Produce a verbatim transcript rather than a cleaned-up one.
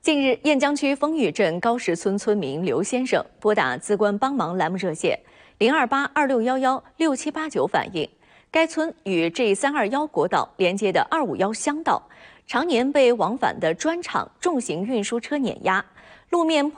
近日，雁江区丰裕镇高石村村民刘先生拨打自关帮忙栏目热线零二八二六幺幺六七八九反映，该村与 G 三二一国道连接的二五一乡道，常年被往返的砖厂重型运输车碾压，路面